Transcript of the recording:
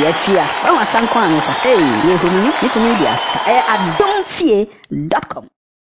afia ba wasan kwa no sa yehunu ni so media sa adonfie.com